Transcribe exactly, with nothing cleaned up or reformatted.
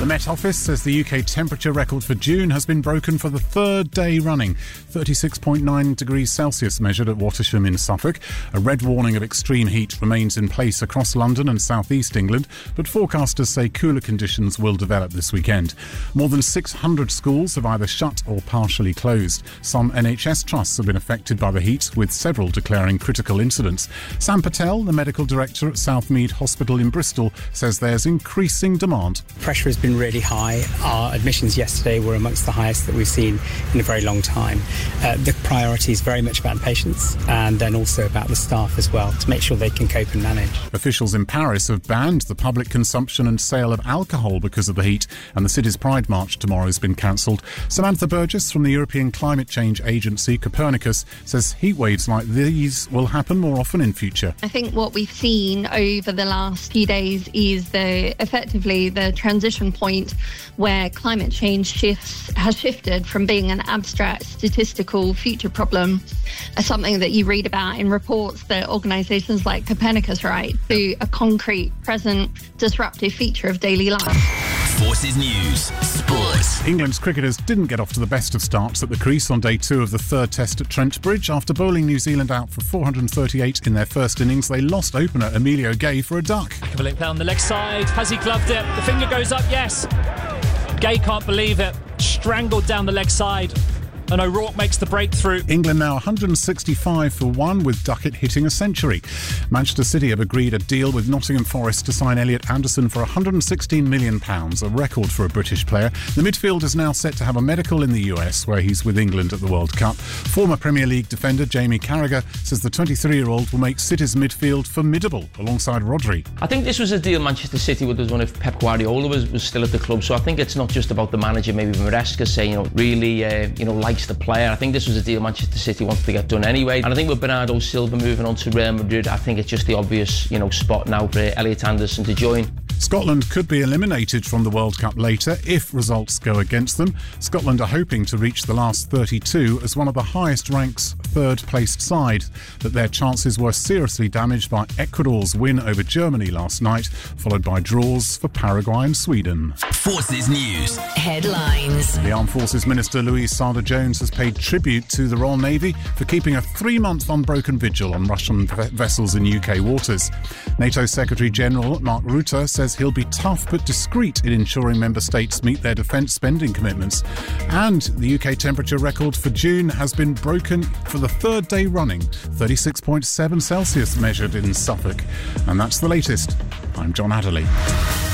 The Met Office says the U K temperature record for June has been broken for the third day running. thirty-six point nine degrees Celsius measured at Wattisham in Suffolk. A red warning of extreme heat remains in place across London and south east England, but forecasters say cooler conditions will develop this weekend. More than six hundred schools have either shut or partially closed. Some N H S trusts have been affected by the heat, with several declaring critical incidents. Sam Patel, the medical director at Southmead Hospital in Bristol, says there's increasing demand. Pressure has been really high. Our admissions yesterday were amongst the highest that we've seen in a very long time. Uh, the priority is very much about the patients and then also about the staff as well, to make sure they can cope and manage. Officials in Paris have banned the public consumption and sale of alcohol because of the heat, and the city's Pride March tomorrow has been cancelled. Samantha Burgess from the European Climate Change Agency, Copernicus, says heat waves like these will happen more often in future. I think what we've seen over the last few days is the effectively the transition point where climate change shifts has shifted from being an abstract statistical future problem, as something that you read about in reports that organisations like Copernicus write, to a concrete, present, disruptive feature of daily life. Forces News Sports. England's cricketers didn't get off to the best of starts at the crease on day two of the third test at Trent Bridge. After bowling New Zealand out for four hundred thirty-eight in their first innings, they lost opener Emilio Gay for a duck. Kavalik down the leg side. Has he gloved it? The finger goes up, yes. Gay can't believe it. Strangled down the leg side. And O'Rourke makes the breakthrough. England now one hundred sixty-five for one, with Duckett hitting a century. Manchester City have agreed a deal with Nottingham Forest to sign Elliot Anderson for one hundred sixteen million pounds, a record for a British player. The midfield is now set to have a medical in the U S, where he's with England at the World Cup. Former Premier League defender Jamie Carragher says the twenty-three-year-old will make City's midfield formidable alongside Rodri. I think this was a deal Manchester City would have done if Pep Guardiola was, was still at the club, so I think it's not just about the manager. Maybe Maresca saying, you know, really, uh, you know, likes the player. I think this was a deal Manchester City wanted to get done anyway. And I think with Bernardo Silva moving on to Real Madrid, I think it's just the obvious, you know, spot now for Elliot Anderson to join. Scotland could be eliminated from the World Cup later if results go against them. Scotland are hoping to reach the last thirty-two as one of the highest ranks third-placed side, but their chances were seriously damaged by Ecuador's win over Germany last night, followed by draws for Paraguay and Sweden. Forces News Headlines. The Armed Forces Minister Louise Sardar-Jones has paid tribute to the Royal Navy for keeping a three-month unbroken vigil on Russian v- vessels in U K waters. NATO Secretary-General Mark Rutte says he'll be tough but discreet in ensuring member states meet their defence spending commitments. And the U K temperature record for June has been broken for the third day running, thirty-six point seven Celsius measured in Suffolk. And that's the latest. I'm John Adderley.